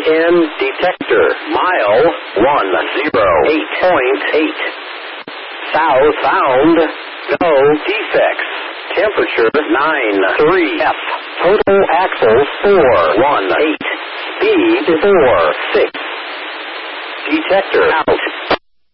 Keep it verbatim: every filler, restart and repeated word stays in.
N detector. Mile one zero eight point eight. South found. No defects. Temperature nine three F. Total axles four one eight. Speed four six. Detector out.